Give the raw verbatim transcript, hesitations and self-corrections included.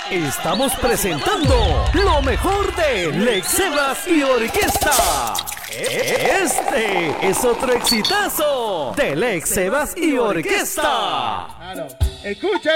Estamos presentando lo mejor de Lex Sebas y Orquesta. Este es otro exitazo de Lex Sebas y Orquesta. Claro. Escucha.